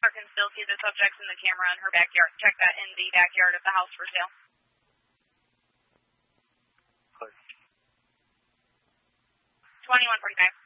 Can still see the subjects in the camera in her backyard. Check that in the backyard of the house for sale. 2145.